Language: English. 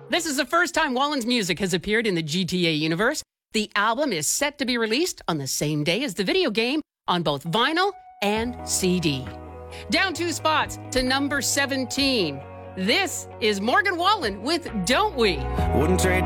This is the first time Wallen's music has appeared in the GTA universe. The album is set to be released on the same day as the video game on both vinyl and CD. Down 2 spots to number 17. This is Morgan Wallen with Don't We? Wouldn't trade